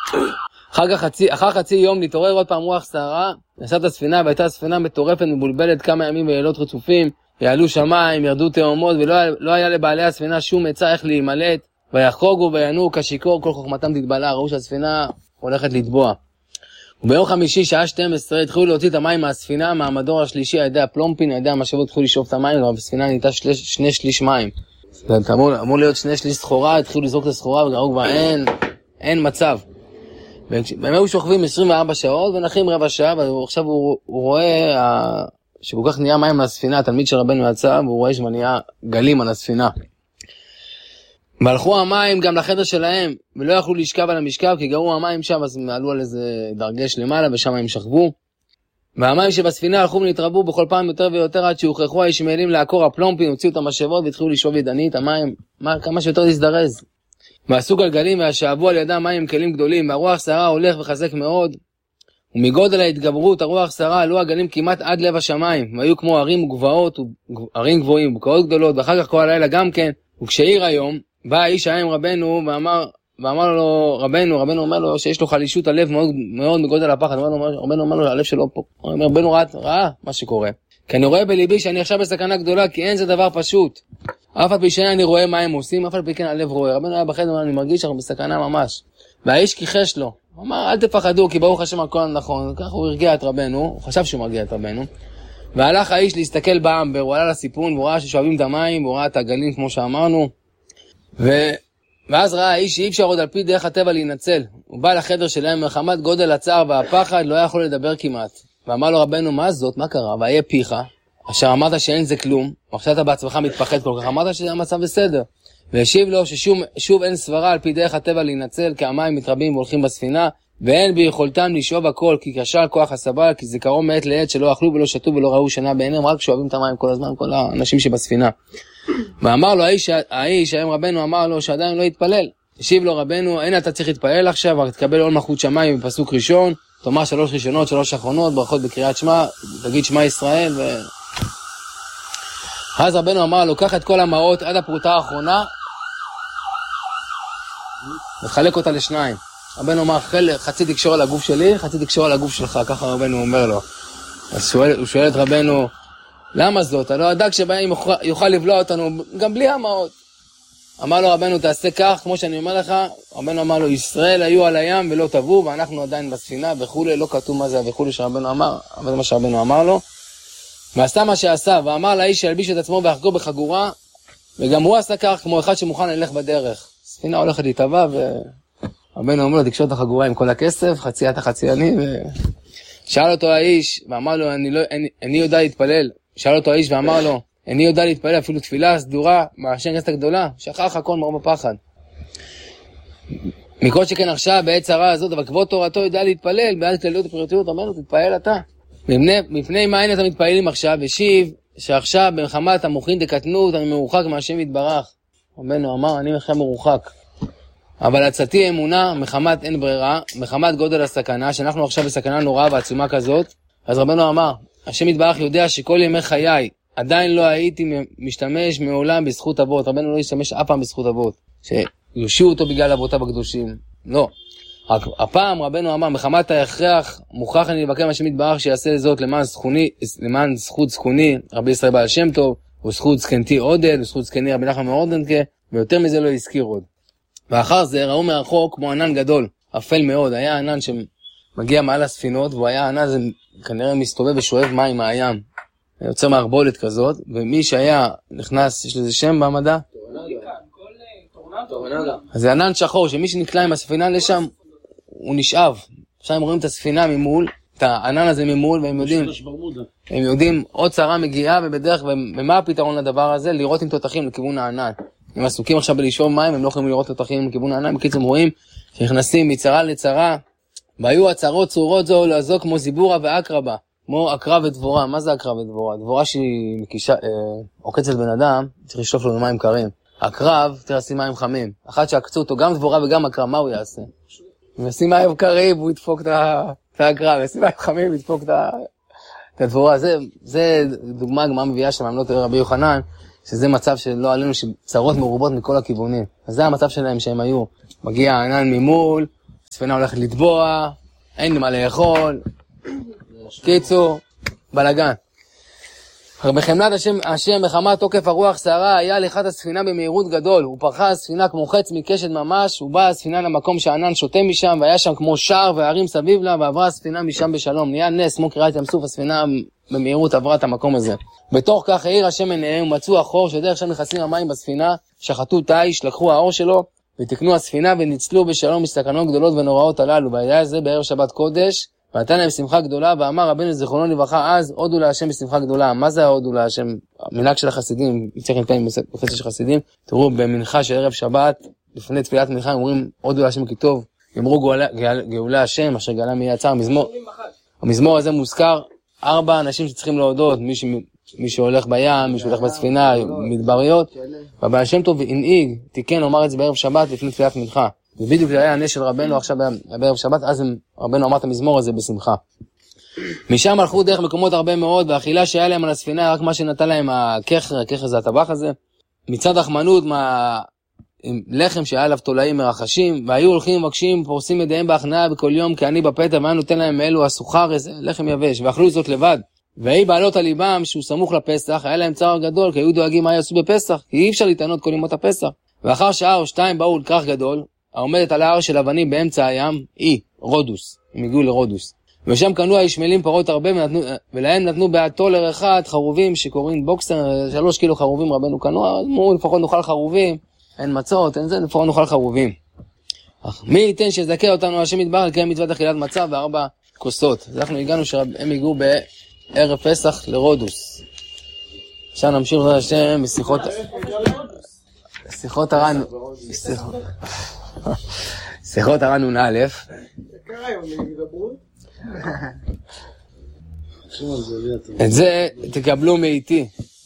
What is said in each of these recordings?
אחר חצי יום להתעורר עוד פעם רוח סערה, נסעת הספינה והייתה הספינה מטורפת מבולבלת כמה ימים ולילות רצופים, יעלו שמיים, ירדו תאומות, ולא היה לבעלי הספינה שום עצה איך להימלט, ויחוגו וינועו כשיכור, כל חוכמתם תתבלע, ראו שהספינה הולכת לטבוע. וביום חמישי, שעה 12, התחילו להוציא את המים מהספינה, מהמדור השלישי, על ידי הפלומפין, על ידי המשאבות, התחילו לשאוף את המים, והספינה נהייתה 2/3 מים. אמור להיות 2/3 סחורה, התחילו לזרוק את הסחורה, וראו כבר אין מצב. והם היו שוכבים 24 שעות, ונחים רבע שעה, ועכשיו הוא רואה שכל כך נהיה מים מהספינה, התלמיד של רבנו יצא, והוא רואה שמנהיה גלים על הספינה. והלכו המים גם לחדר שלהם, ולא יכלו לשכב על המשכב, כי גרו המים שם, אז הם עלו על איזה דרגש למעלה, ושם הם שכבו. והמים שבספינה הלכו ונתרבו בכל פעם יותר ויותר, עד שהוכרחו הישמעאלים לעקור הפלומפין, הוציאו את המשאבות, והתחילו לשאוב ידנית, המים, כמה שיותר להזדרז. ועשו גלגלים, והשאבו על ידם מים כלים גדולים, והרוח סערה הולך וחזק מאוד. ומגודל ההתגברות, הרוח סערה, עלו הגלים כמעט עד לב השמיים, והיו כמו ערים וגבעות, ערים גבוהים, ובקעות גדולות, ואחר כך כל הלילה גם כן. וכשעיר היום, בא האיש היה עם רבנו, ואמר לו, רבנו אומר לו שיש לו חלישות הלב מאוד, מאוד מגודל הפחד. רבנו אומר לו, הלב שלו פה. רבנו ראה מה שקורה. כי אני רואה בליבי שאני עכשיו בסכנה גדולה, כי אין זה דבר פשוט. אף על פי שאני רואה מה הם עושים, אף על פי כן הלב רואה. רבנו היה בחדר, אני מרגיש שאנחנו בסכנה ממש. והאיש כיחש לו. הוא אמר, אל תפחדו, כי ברוך השם הכל נכון. כך הוא הרגיע את רבנו, הוא חשב שהוא מרגיע את רבנו. והלך האיש להסתכל באמבר, הוא עלה לסיפון, והוא ראה ששואבים את המים, והוא ראה את הגלים כמו שאמרנו. ואז ראה האיש שאי אפשר עוד על פי דרך הטבע להינצל. הוא בא לחדר שלהם, מחמת גודל הצער והפחד, לא יכול לדבר כמעט. ואמר לו רבנו, מה זאת? מה קרה? והיה פיך, אשר אמרת שאין זה כלום, ועכשיו אתה בעצמך מתפחד כל כך, אמרת שזה המצב בסדר. והשיב לו ששוב אין סברה על פי דרך הטבע להינצל, כי המים מתרבים והולכים בספינה, ואין ביכולתם לשאוב הכל, כי כשל כוח הסבל, כי זה קרוב מעת לעת שלא אכלו ולא שתו ולא ראו שינה בעיניהם, רק שואבים את המים כל הזמן, כל האנשים שבספינה. ואמר לו האיש, היום רבנו אמר לו שעדיין לא יתפלל. השיב לו רבנו, אין אתה צריך להתפלל עכשיו, רק תקבל עול מלכות שמיים בפסוק ראשון, תאמר 3 ראשונות, 3 אחרונות, ברכות בקריאת שמע, תגיד שמע ישראל. אז רבנו אמר לו, קח את כל המעות עד הפרוטה האחרונה, וחלק אותה לשניים. רבנו אמר, חצי תקשור על הגוף שלי, חצי תקשור על הגוף שלך, ככה רבנו אומר לו. אז הוא שואל את רבנו, למה זאת? הלא הדג שבהם יוכל לבלוע אותנו גם בלי המעות. אמר לו רבנו, תעשה כך, כמו שאני אומר לך. רבנו אמר לו, ישראל היו על הים ולא טבעו, ואנחנו עדיין בספינה וכולי, לא כתוב מה זה וכולי שרבנו אמר, אבל זה מה שרבנו אמר לו. ועשה מה שעשה, ואמר לאיש שילביש את עצמו ויחגור בחגורה, וגם הוא עשה כך כמו אחד שמוכן ללך בדרך. ספינה הולכת להתאבע, ורבנו אומר לו, תקשור את החגורה עם כל הכסף, חצי אתה חצי אני, שאל אותו האיש, ואמר לו, אני יודע להתפלל. שאל אותו האיש ואמר לו, אני יודע להתפלל אפילו תפילה סדורה מהשם כנסת הגדולה, שכח הכל מרוב הפחד. מכל שכן עכשיו בעת צרה הזאת, אבל כבוד תורתו יודע להתפלל, בעד כלליות ופריטיות, אומר לו, תתפלל אתה. מפני מה אין אתם מתפללים עכשיו? ושיב, שעכשיו במחמת המוחין דקטנות, אני מרוחק מהשם יתברך. רבנו אמר, אני מכם מרוחק. אבל עצתי אמונה, מחמת אין ברירה, מחמת גודל הסכנה, שאנחנו עכשיו בסכנה נוראה ועצומה כזאת. אז רבנו אמר, השם יתברך יודע שכל ימי חיי, עדיין לא הייתי משתמש מעולם בזכות אבות. רבנו לא ישתמש אף פעם בזכות אבות, שיושיעו אותו בגלל אבותיו הקדושים. לא. הפעם רבנו אמר, מחמת ההכרח, מוכרח אני לבקר מהשם יתברך שיעשה זאת למען זכות זכוני, רבי ישראל בעל שם טוב, וזכות זקנתי עודד, וזכות זקני רבי נחמן מעודנקה, ויותר מזה לא הזכיר עוד. ואחר זה ראו מרחוק כמו ענן גדול, אפל מאוד, היה ענן שמגיע מעל הספינות, והוא היה ענן, זה כנראה מסתובב ושואב מים מהים, יוצא מערבולת כזאת, ומי שהיה נכנס, יש לזה שם במדע? טורנדו. אז זה ענן שחור, שמי שנקלע עם הספינה לשם, הוא נשאב. עכשיו הם רואים את הספינה ממול, את הענן הזה ממול, והם יודעים, עוד צרה מגיעה, ובדרך, ומה הפתרון לדבר הזה? לראות עם תותחים לכיוון הענן. הם עסוקים עכשיו בלשאוב מים, הם לא יכולים לראות תותחים לכיוון הענן, בקיצור הם רואים שנכנסים מצרה לצרה, והיו הצרות צורות זו כמו זיבורה ואקרבה, כמו אקרב ודבורה. מה זה אקרב ודבורה? דבורה שהיא עוקצת בן אדם, צריך לשלוף לו מים קרים. אקרב, תראה מים חמים. אחת שעקצו אותו, גם דבורה וגם אקרב, מה הוא יעשה? אם ישים מים קרים, הוא ידפוק את האקרב, ישים מים חמים, הוא ידפוק את הדבורה. זה דוגמה, גמרא מביאה שם, לא תראה רבי יוחנן, שזה מצב שלא עלינו, שצרות מרובות מכל הכיוונים. אז זה המצב שלהם שהם היו. מגיע הענן ממול, הספינה הולכת לטבוע, אין מה לאכול, קיצור, בלגן. בחמלת השם מחמת תוקף הרוח סערה היה הליכת הספינה במהירות גדול, ופרחה הספינה כמו חץ מקשת ממש, ובאה הספינה למקום שענן שותה משם, והיה שם כמו שער והרים סביב לה, ועברה הספינה משם בשלום. נהיה נס, כמו קריאת ים סוף, הספינה במהירות עברה את המקום הזה. בתוך כך העיר השם עיניהם, ומצאו החור שדרך שם נכנסים המים בספינה, שחטו תיש, לקחו האור שלו, ותקנו הספינה וניצלו בשלום מסכנות גדולות ונוראות הללו. והיה זה בערב שבת קודש, ונתן להם שמחה גדולה, ואמר רבנו זיכרונו לברכה אז, הודו להשם בשמחה גדולה. מה זה ההודו להשם? המנהג של החסידים, צריך פעמים בחצי של חסידים, תראו במנחה של ערב שבת, לפני תפילת מנחה, אומרים הודו להשם כי טוב, אמרו גאולה השם, אשר גאלה מי יצר. המזמור הזה מוזכר 4 אנשים שצריכים להודות, מי שהולך בים, מי שהולך בספינה, מדבריות, והבעל שם טוב הנהיג, תיקן, אומר את זה בערב שבת לפני תפילת מנחה. ובדיוק היה הנס של רבנו עכשיו בערב שבת, אז רבנו אמר את המזמור הזה בשמחה. משם הלכו דרך מקומות הרבה מאוד, והאכילה שהיה להם על הספינה, רק מה שנתן להם הככר זה הטבח הזה, מצד רחמנות, לחם שהיה עליו תולעים מרחשים, והיו הולכים ומבקשים, פורסים ידיהם בהכנעה בכל יום, כי אני בפתע, והיה נותן להם מאלו הסוחר איזה לחם יבש, ואכלו זאת לבד. והיא בעלות על ליבם שהוא סמוך לפסח, היה להם צער גדול, כי היו דואגים מה יעשו בפסח, כי אי אפשר להתענות כל ימות הפסח. ואחר שעה או שתיים באו לכרך גדול, העומדת על ההר של אבנים באמצע הים, רודוס, הם הגיעו לרודוס. ושם קנו הישמעאלים פרות הרבה, ולהם נתנו בעתו אחד חרובים שקוראים בוקסר, 3 קילו חרובים רבנו קנו, אמרו לפחות נאכל חרובים, אין מצות, אין זה, לפחות נאכל חרובים. מי ייתן שיזכה אותנו השם יתברך לקיים מצוות אכילת מצה ו4 כוסות. אז אנחנו הגענו שהם הגיעו בערב פסח לרודוס. עכשיו נמשיך השם בשיחות הר"ן, שיחות הר"ן נ"א. את זה תקבלו מאיתי,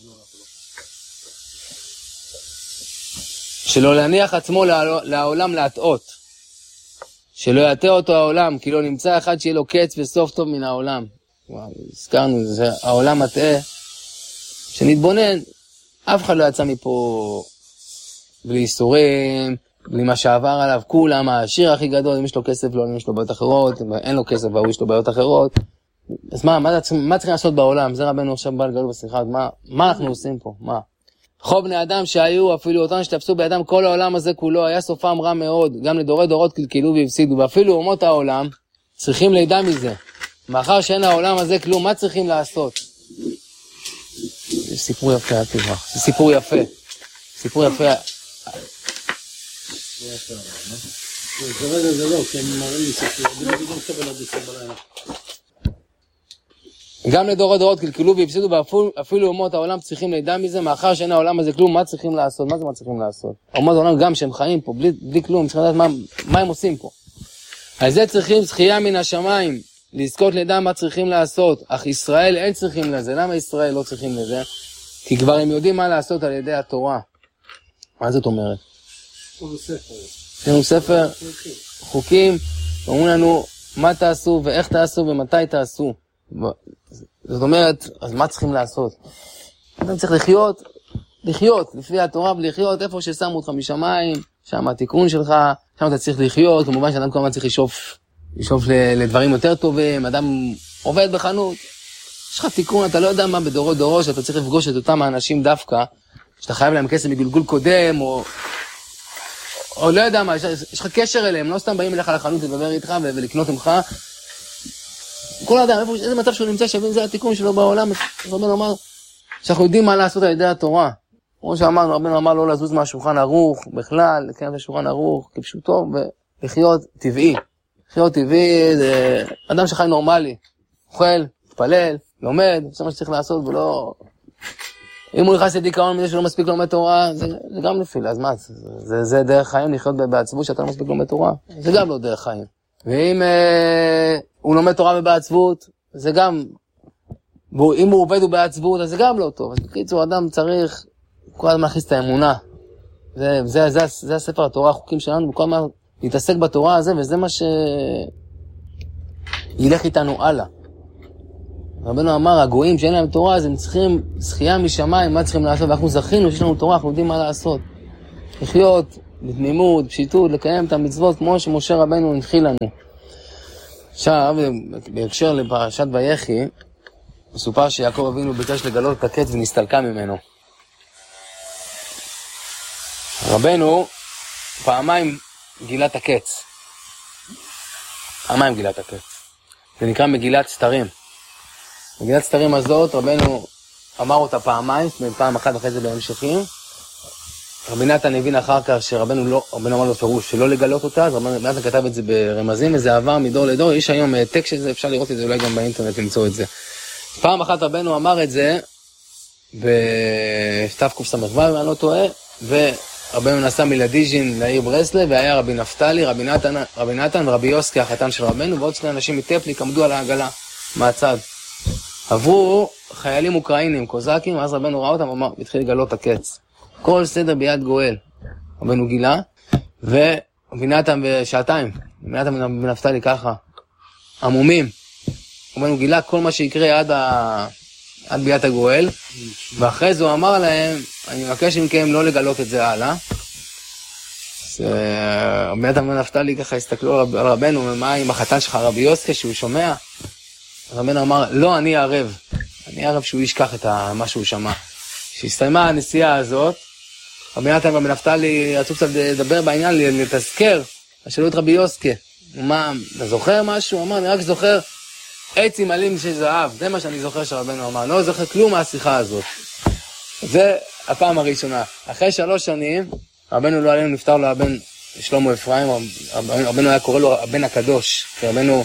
שלא להניח עצמו לעולם להטעות, שלא יטעה אותו העולם, כי לא נמצא אחד שיהיה לו קץ וסוף טוב מן העולם. הזכרנו, זה העולם מטעה, שנתבונן, אף אחד לא יצא מפה בלי איסורים, בלי מה שעבר עליו, כולם העשיר הכי גדול, אם יש לו כסף לא, אם יש לו בעיות אחרות, אם אין לו כסף והוא יש לו בעיות אחרות. אז מה צריכים לעשות בעולם? זה רבנו עכשיו בא לגלות בשיחה, מה אנחנו עושים פה? מה? כל בני אדם שהיו, אפילו אותם שתפסו בידם, כל העולם הזה כולו, היה סופם רע מאוד, גם לדורי דורות קלקלו והפסידו, ואפילו אומות העולם צריכים לידע מזה. מאחר שאין העולם הזה כלום, מה צריכים לעשות? זה סיפור יפה, זה סיפור יפה. סיפור יפה. זה לא, כי הם מראים לי סיפור, גם לדורי דורות קלקלו והפסידו, ואפילו אומות העולם צריכים לידע מזה, מאחר שאין העולם הזה כלום, מה צריכים לעשות? מה זה מה צריכים לעשות? אומות העולם גם שהם חיים פה, בלי כלום, צריכים לדעת מה הם עושים פה. על זה צריכים זכייה מן השמיים, לזכות לידע מה צריכים לעשות, אך ישראל אין צריכים לזה. למה ישראל לא צריכים לזה? כי כבר הם יודעים מה לעשות על ידי התורה. מה זאת אומרת? יש לנו ספר חוקים, אומרים לנו מה תעשו ואיך תעשו ומתי תעשו. זאת אומרת, אז מה צריכים לעשות? אדם צריך לחיות לפי התורה, ולחיות איפה ששמו אותך משמיים, שם התיקון שלך, שם אתה צריך לחיות. כמובן שאדם כל הזמן צריך לשאוף לדברים יותר טובים. אדם עובד בחנות, יש לך תיקון, אתה לא יודע מה בדורות דורות, שאתה צריך לפגוש את אותם האנשים דווקא, שאתה חייב להם כסף מגלגול קודם, או לא יודע מה, יש לך קשר אליהם, לא סתם באים אליך לחנות לדבר איתך ולקנות ממך. כל אדם, איזה מצב שהוא נמצא שווים, זה התיקון שלו בעולם. רבנו אמר שאנחנו יודעים מה לעשות על ידי התורה. כמו שאמרנו, רבנו אמר לא לזוז מהשולחן ערוך בכלל, לקיים את השולחן ערוך כפשוטו, ולחיות טבעי. לחיות טבעי זה אדם שחי נורמלי, אוכל, מתפלל, לומד, זה מה שצריך לעשות, ולא... אם הוא נכנס לדיכאון מזה שלא מספיק לומד תורה, זה גם נפילה. אז מה? זה דרך חיים לחיות בעצבות שאתה לא מספיק לומד תורה? זה גם לא דרך חיים. ואם הוא לומד תורה ובעצבות, זה גם... אם הוא עובד ובעצבות, אז זה גם לא טוב. אז בקיצור, אדם צריך כל הזמן להכניס את האמונה. זה הספר התורה, החוקים שלנו, וכל הזמן להתעסק בתורה הזה, וזה מה ילך איתנו הלאה. רבנו אמר, הגויים שאין להם תורה, אז הם צריכים זכייה משמיים, מה צריכים לעשות? ואנחנו זכינו שיש לנו תורה, אנחנו יודעים מה לעשות. לחיות בתמימות, פשיטות, לקיים את המצוות כמו שמשה רבנו הנחיל לנו. עכשיו, בהקשר לפרשת ויחי, מסופר שיעקב אבינו ביקש לגלות את הקץ ונסתלקה ממנו. רבנו פעמיים גילה את הקץ. פעמיים גילה את הקץ. זה נקרא מגילת סתרים. מגילת סתרים הזאת, רבנו אמר אותה פעמיים, פעם אחת אחרי זה בהמשכים. רבי נתן הבין אחר כך שרבנו אמר לו פירוש שלא לגלות אותה, אז רבי נתן כתב את זה ברמזים, וזה עבר מדור לדור. יש היום העתק של זה, אפשר לראות את זה אולי גם באינטרנט למצוא את זה. פעם אחת רבנו אמר את זה בתקס"ו, אם אני לא טועה, ורבנו נסע מלדיז'ין לעיר ברסלב, והיה רבי נפתלי, רבי נתן ורבי יוסקי החתן של רבנו, ועוד שני אנשים מטפליק עמדו על העגלה מהצד. עברו חיילים אוקראינים, קוזקים, אז רבנו ראה אותם, אמר, התחיל לגלות את הקץ. כל סדר ביד גואל. רבנו גילה, ורבי נתן בשעתיים, רבי נתן ונפתלי ככה, עמומים. רבנו גילה כל מה שיקרה עד ביאת הגואל, ואחרי זה הוא אמר להם, אני מבקש מכם לא לגלות את זה הלאה. רבי נתן ונפתלי ככה הסתכלו על רבנו, ומה עם החתן שלך רבי יוסקי שהוא שומע? רבנו אמר, לא, אני ערב שהוא ישכח את מה שהוא שמע. כשהסתיימה הנסיעה הזאת, רבי נתן ורבי נפתלי רצו קצת לדבר בעניין, לתזכר, שאלו את רבי יוסקי, מה, אתה זוכר משהו? הוא אמר, אני רק זוכר עצים עלים של זהב, זה מה שאני זוכר שרבנו אמר, לא זוכר כלום מהשיחה הזאת. זה הפעם הראשונה. אחרי 3 שנים, רבנו לא עלינו נפטר לו הבן שלמה אפרים, רבנו היה קורא לו הבן הקדוש, כי רבנו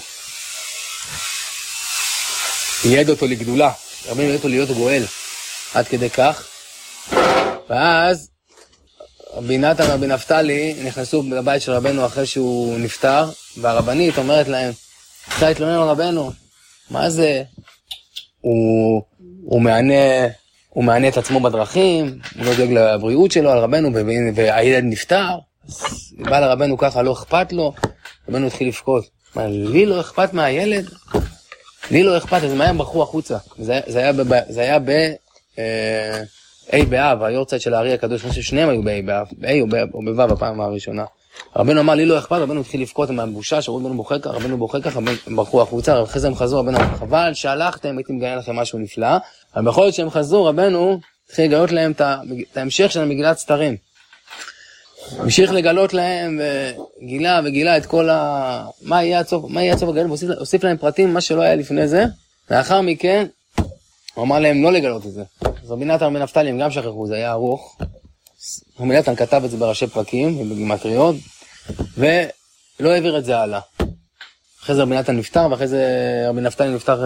ייעד אותו לגדולה, רבנו ייעד אותו להיות גואל, עד כדי כך. ואז רבי נתן ורבי נפתלי נכנסו לבית של רבנו אחרי שהוא נפטר, והרבנית אומרת להם, צריך להתלונן על רבנו, מה זה? הוא מענה את עצמו בדרכים, הוא לא דואג לבריאות שלו על רבנו, והילד נפטר, אז בא לרבנו ככה, לא אכפת לו, רבנו התחיל לבכות, מה, לי לא אכפת מהילד? לי לא אכפת, אז מה הם ברחו החוצה? זה היה אי באב, היורצייט של הארי הקדוש, אני חושב שניהם היו באי באב, באי או בבא בפעם הראשונה. רבנו אמר, לי לא אכפת, רבנו התחיל לבכות מהבושה, רבנו בוכה ככה, הם ברחו החוצה, אחרי זה הם חזרו, רבנו אמר, חבל שהלכתם, הייתי מגלה לכם משהו נפלא, אבל בכל זאת שהם חזרו, רבנו התחיל לגלות להם את ההמשך של המגילת סתרים. המשיך לגלות להם, וגילה את כל מה יהיה הסוף הגלות, והוסיף להם פרטים, מה שלא היה לפני זה. לאחר מכן, הוא אמר להם לא לגלות את זה. אז רבי נתן ורבי נפתלי הם גם שכחו, זה היה ארוך. רבי נתן כתב את זה בראשי פרקים ובגימטריות, ולא העביר את זה הלאה. אחרי זה רבי נתן נפטר, ואחרי זה רבי נפתלי נפטר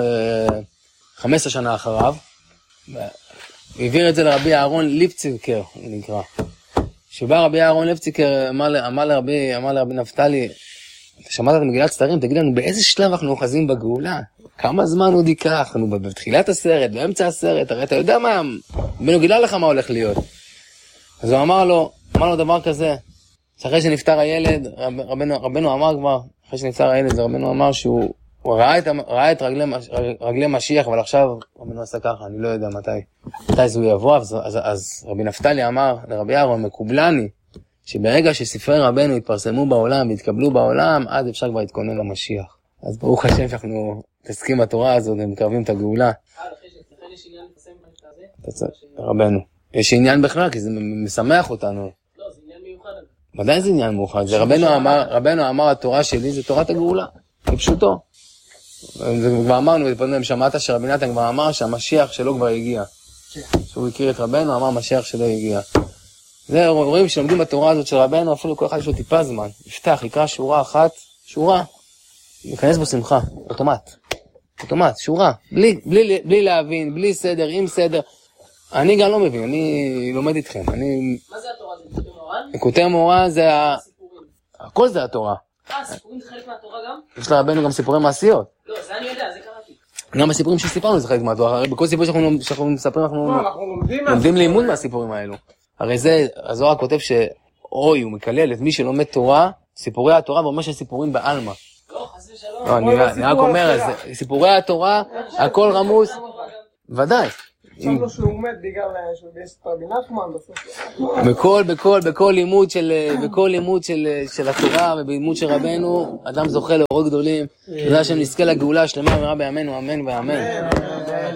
15 שנה אחריו. הוא העביר את זה לרבי אהרון ליפציקר, הוא נקרא. שבא רבי אהרון ליפציקר, אמר לרבי נפתלי, אתה שמעת את מגילת סתרים, תגיד לנו באיזה שלב אנחנו אוחזים בגאולה? כמה זמן עוד ייקח? אנחנו בתחילת הסרט, באמצע הסרט, הרי אתה יודע מה, רבנו גילה לך מה הולך להיות. אז הוא אמר לו דבר כזה, שאחרי שנפטר הילד, רבנו אמר כבר, אחרי שנפטר הילד, רבנו אמר שהוא ראה את רגלי משיח, אבל עכשיו רבנו עשה ככה, אני לא יודע מתי זה הוא יבוא, אז רבי נפתלי אמר לרבי אהרון, מקובלני, שברגע שספרי רבנו התפרסמו בעולם והתקבלו בעולם, אז אפשר כבר להתכונן למשיח. אז ברוך השם שאנחנו מתעסקים בתורה הזאת ומקרבים את הגאולה. לכן יש עניין לפרסם את זה? רבנו. יש עניין בכלל, כי זה משמח אותנו. לא, זה עניין מיוחד. ודאי זה עניין מיוחד. רבנו אמר, התורה שלי זה תורת הגאולה. כפשוטו. וכבר אמרנו, שמעת שרבי נתן כבר אמר שהמשיח שלו כבר הגיע. שהוא הכיר את רבנו, אמר משיח שלו הגיע. זה רואים שלומדים בתורה הזאת של רבנו, אפילו כל אחד יש לו טיפה זמן. יפתח, יקרא שורה אחת, שורה, ייכנס בו שמחה, אוטומט, שורה, בלי להבין, בלי סדר, עם סדר. אני גם לא מבין, אני לומד איתכם. מה זה התורה? זה קוטי מורן? קוטי מורן זה הכל זה התורה. סיפורים זה חלק מהתורה גם? יש לרבנו גם סיפורי מעשיות. לא, זה אני יודע, זה קראתי. גם הסיפורים שסיפרנו זה חלק מהתורה, הרי בכל סיפור שאנחנו מספרים אנחנו לומדים לימוד מהסיפורים האלו. הרי זה, הזוהר כותב שאוי, הוא מקלל את מי שלומד תורה, סיפורי התורה, ואומר שסיפורים בעלמא. לא, חס ושלום. לא, אני רק אומר, סיפורי התורה, הכל רמוז. ודאי. שם לו שהוא מת בגלל שהוא גייס את רבי נחמן. בכל לימוד של התורה ובלימוד של רבנו, אדם זוכה לאורות גדולים. תודה שנזכה לגאולה השלמה ורבי אמן ואמן ואמן.